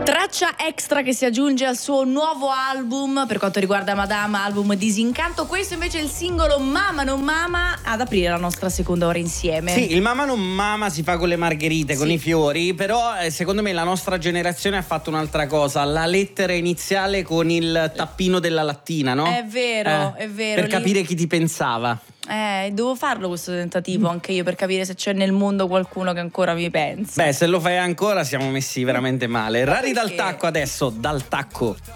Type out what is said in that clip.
Traccia extra che si aggiunge al suo nuovo album per quanto riguarda Madame, album Disincanto. Questo invece è il singolo Mama non Mama, ad aprire la nostra seconda ora insieme. Sì, il Mama non Mama si fa con le margherite, con Sì. i fiori, però secondo me la nostra generazione ha fatto un'altra cosa, la lettera iniziale con il tappino della lattina, no? È vero, è vero. Per capire chi ti pensava. Devo farlo questo tentativo anche io per capire se c'è nel mondo qualcuno che ancora mi pensa. Beh, se lo fai ancora siamo messi veramente male. Rari dal perché? tacco adesso, dal tacco.